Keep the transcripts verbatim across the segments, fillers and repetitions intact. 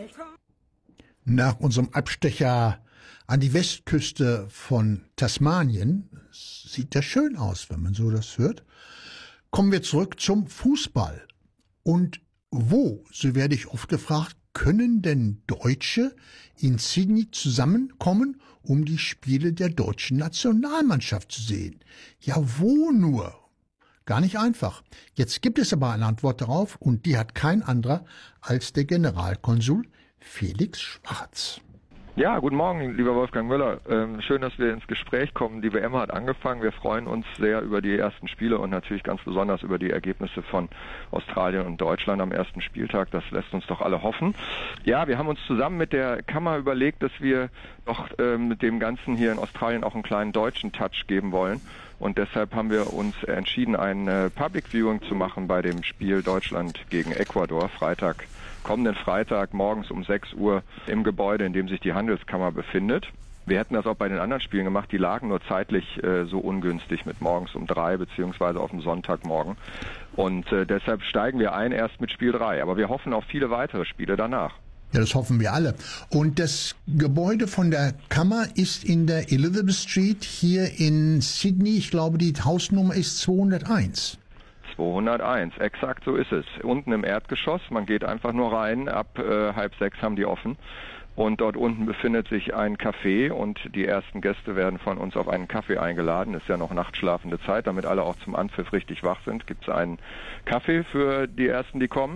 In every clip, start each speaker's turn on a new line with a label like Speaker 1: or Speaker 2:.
Speaker 1: Nach unserem Abstecher an die Westküste von Tasmanien, sieht das schön aus, wenn man so das hört, kommen wir zurück zum Fußball. Und wo, so werde ich oft gefragt, können denn Deutsche in Sydney zusammenkommen, um die Spiele der deutschen Nationalmannschaft zu sehen? Ja, wo nur? Gar nicht einfach. Jetzt gibt es aber eine Antwort darauf und die hat kein anderer als der Generalkonsul Felix Schwarz.
Speaker 2: Ja, guten Morgen, lieber Wolfgang Müller. Ähm, schön, dass wir ins Gespräch kommen. Die W M hat angefangen. Wir freuen uns sehr über die ersten Spiele und natürlich ganz besonders über die Ergebnisse von Australien und Deutschland am ersten Spieltag. Das lässt uns doch alle hoffen. Ja, wir haben uns zusammen mit der Kammer überlegt, dass wir doch äh, mit dem Ganzen hier in Australien auch einen kleinen deutschen Touch geben wollen. Und deshalb haben wir uns entschieden, ein äh, Public Viewing zu machen bei dem Spiel Deutschland gegen Ecuador, Freitag. Kommenden Freitag morgens um sechs Uhr im Gebäude, in dem sich die Handelskammer befindet. Wir hätten das auch bei den anderen Spielen gemacht, die lagen nur zeitlich äh, so ungünstig mit morgens um drei beziehungsweise auf dem Sonntagmorgen. Und äh, deshalb steigen wir ein erst mit Spiel drei. Aber wir hoffen auf viele weitere Spiele danach.
Speaker 1: Ja, das hoffen wir alle. Und das Gebäude von der Kammer ist in der Elizabeth Street hier in Sydney. Ich glaube, die Hausnummer ist zweihunderteins.
Speaker 2: zweihunderteins, exakt so ist es. Unten im Erdgeschoss, man geht einfach nur rein, ab äh, halb sechs haben die offen. Und dort unten befindet sich ein Café und die ersten Gäste werden von uns auf einen Kaffee eingeladen. Ist ja noch nachtschlafende Zeit, damit alle auch zum Anpfiff richtig wach sind. Gibt es einen Kaffee für die Ersten, die kommen.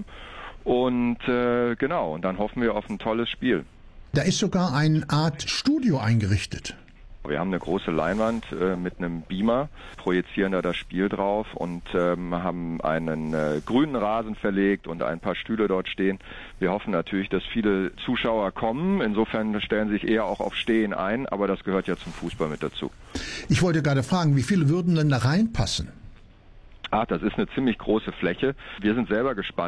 Speaker 2: Und äh, genau, und dann hoffen wir auf ein tolles Spiel.
Speaker 1: Da ist sogar eine Art Studio eingerichtet.
Speaker 2: Wir haben eine große Leinwand äh, mit einem Beamer, projizieren da das Spiel drauf und ähm, haben einen äh, grünen Rasen verlegt und ein paar Stühle dort stehen. Wir hoffen natürlich, dass viele Zuschauer kommen. Insofern stellen sie sich eher auch auf Stehen ein, aber das gehört ja zum Fußball mit dazu.
Speaker 1: Ich wollte gerade fragen, wie viele würden denn da reinpassen?
Speaker 2: Ah, das ist eine ziemlich große Fläche. Wir sind selber gespannt.